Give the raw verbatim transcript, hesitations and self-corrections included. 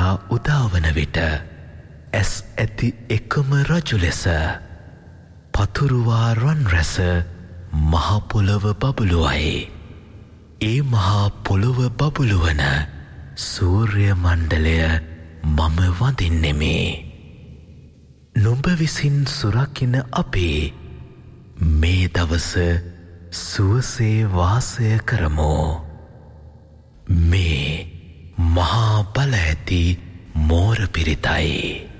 වෙලා උදාවන විට ඇස් ඇති එකම රජු ලෙස පතුරුවා රන් රැස මහ පොළව බබළුවයි. ඒ මහා පොළව බබළුවන සූර්ය මණ්ඩලය මම වඳින්නෙමි. නුඹ විසින් සුරකින අපේ මේ දවස සුවසේ වාසය කරමු. මේ මහා බල ඇති මෝර පිරිතයි.